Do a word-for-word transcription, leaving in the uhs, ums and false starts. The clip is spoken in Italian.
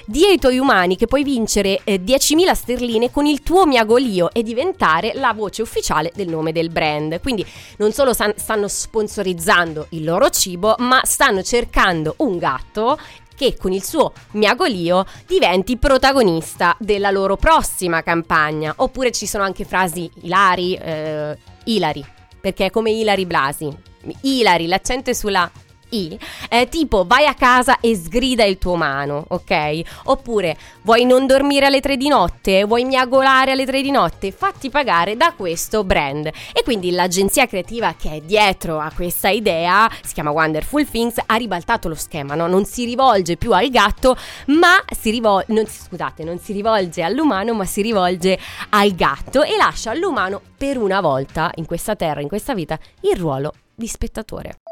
di ai tuoi umani che puoi vincere eh, diecimila sterline con il tuo miagolio e diventare la voce ufficiale del nome del brand. Quindi non solo san- stanno sponsorizzando il loro cibo, ma stanno cercando un gatto che con il suo miagolio diventi protagonista della loro prossima campagna. Oppure ci sono anche frasi ilari, eh, ilari, perché è come Ilari Blasi, Ilari, l'accento è sulla I, eh, tipo vai a casa e sgrida il tuo umano, ok? Oppure vuoi non dormire alle tre di notte? Vuoi miagolare alle tre di notte? Fatti pagare da questo brand. E quindi l'agenzia creativa che è dietro a questa idea, si chiama Wonderful Things, ha ribaltato lo schema, no? Non si rivolge più al gatto, ma si rivolge, non, scusate, non si rivolge all'umano, ma si rivolge al gatto e lascia all'umano per una volta in questa terra, in questa vita, il ruolo di spettatore.